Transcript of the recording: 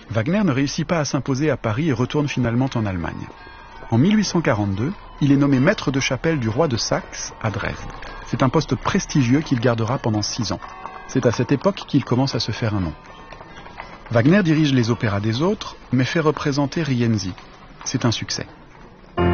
Wagner ne réussit pas à s'imposer à Paris et retourne finalement en Allemagne. En 1842, il est nommé maître de chapelle du roi de Saxe à Dresde. C'est un poste prestigieux qu'il gardera pendant 6 ans. C'est à cette époque qu'il commence à se faire un nom. Wagner dirige les opéras des autres, mais fait représenter Rienzi. C'est un succès.